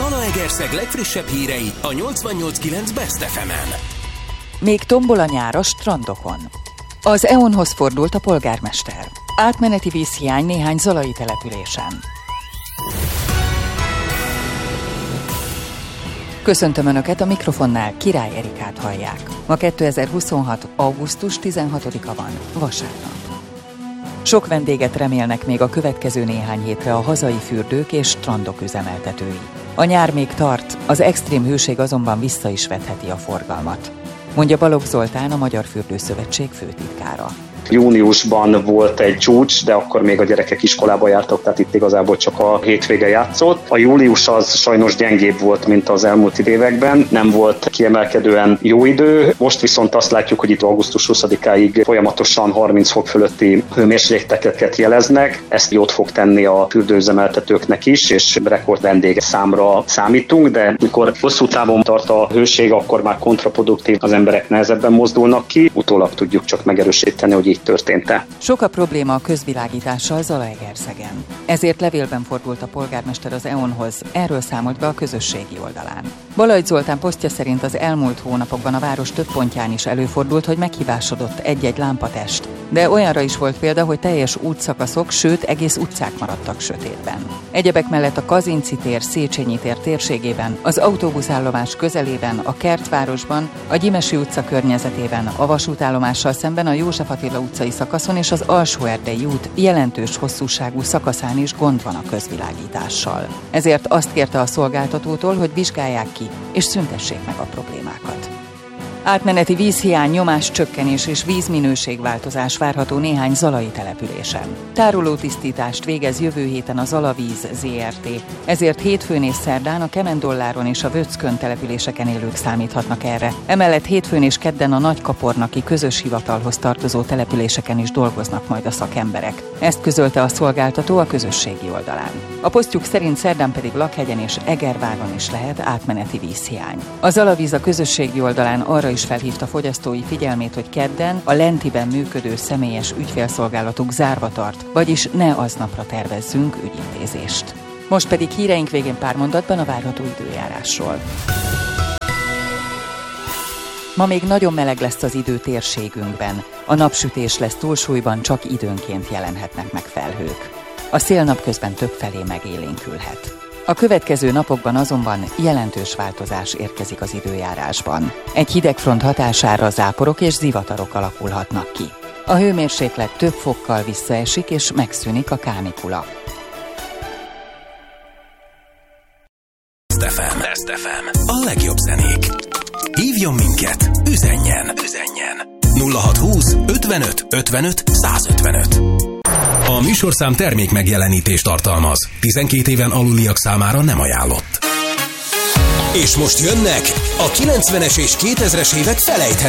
Zalaegerszeg legfrissebb hírei a 88.9 Best FM-en. Még tombol a nyár a strandokon. Az EON-hoz fordult a polgármester. Átmeneti vízhiány néhány zalai településen. Köszöntöm Önöket, a mikrofonnál Király Erikát hallják. Ma 2026. augusztus 16-a van, vasárnap. Sok vendéget remélnek még a következő néhány hétre a hazai fürdők és strandok üzemeltetői. A nyár még tart, az extrém hőség azonban vissza is vetheti a forgalmat, mondja Balogh Zoltán, a Magyar Fürdőszövetség főtitkára. Júniusban volt egy csúcs, de akkor még a gyerekek iskolába jártak, tehát itt igazából csak a hétvége játszott. A július az sajnos gyengébb volt, mint az elmúlt években, nem volt kiemelkedően jó idő. Most viszont azt látjuk, hogy itt augusztus 20-áig folyamatosan 30 fok fölötti hőmérsékleteket jeleznek. Ezt jót fog tenni a fürdőüzemeltetőknek is, és rekord vendégszámra számítunk, de mikor hosszú távon tart a hőség, akkor már kontraproduktív, az emberek nehezebben mozdulnak ki. Utólag tudjuk csak megerősíteni, hogy így történt-e. Sok a probléma a közvilágítással Zalaegerszegen. Ezért levélben fordult a polgármester az EON-hoz, erről számolt be a közösségi oldalán. Balogh Zoltán posztja szerint az elmúlt hónapokban a város több pontján is előfordult, hogy meghibásodott egy-egy lámpatest. De olyanra is volt példa, hogy teljes útszakaszok, sőt egész utcák maradtak sötétben. Egyebek mellett a Kazinczy tér, Széchenyi tér térségében, az autóbuszállomás közelében, a Kertvárosban, a Gyimesi utca környezetében, a vasútállomással szemben a József Attila utcai szakaszon és az Alsó-Erdei út jelentős hosszúságú szakaszán is gond van a közvilágítással. Ezért azt kérte a szolgáltatótól, hogy vizsgálják ki és szüntessék meg a problémákat. Átmeneti vízhiány, nyomáscsökkenés és vízminőségváltozás várható néhány zalai településen. Tárolótisztítást végez jövő héten a Zalavíz Zrt. Ezért hétfőn és szerdán a Kemendolláron és a Vöckön településeken élők számíthatnak erre. Emellett hétfőn és kedden a Nagykapornaki közös hivatalhoz tartozó településeken is dolgoznak majd a szakemberek. Ezt közölte a szolgáltató a közösségi oldalán. A posztjuk szerint szerdán pedig Lakhegyen és Egerváron is lehet átmeneti vízhiány. A Zalavíz a közösségi oldalán arra is felhívta fogyasztói figyelmét, hogy kedden a Lentiben működő személyes ügyfélszolgálatuk zárva tart, vagyis ne aznapra tervezzünk ügyintézést. Most pedig híreink végén pár mondatban a várható időjárásról. Ma még nagyon meleg lesz az idő térségünkben. A napsütés lesz túlsúlyban, csak időnként jelenhetnek meg felhők. A szél napközben többfelé megélénkülhet. A következő napokban azonban jelentős változás érkezik az időjárásban. Egy hidegfront hatására záporok és zivatarok alakulhatnak ki. A hőmérséklet több fokkal visszaesik és megszűnik a kánikula. Best FM. A legjobb zenék. Hívjon minket, üzenjen. 0620 55 55 155. A műsorszám termék megjelenítést tartalmaz. 12 éven aluliak számára nem ajánlott. És most jönnek a 90-es és 2000-es évek felejthetetlen